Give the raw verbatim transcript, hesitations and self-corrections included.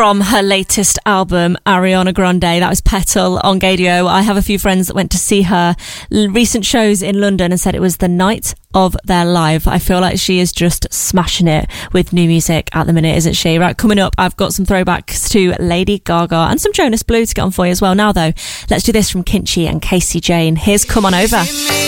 from her latest album, Ariana Grande. That was Petal on Gaydio. I have a few friends that went to see her recent shows in London and said it was the night of their life. I feel like she is just smashing it with new music at the minute, isn't she? Right, coming up, I've got some throwbacks to Lady Gaga and some Jonas Blue to get on for you as well. Now though, let's do this from Kinchy and Casey Jane. Here's Come On Over.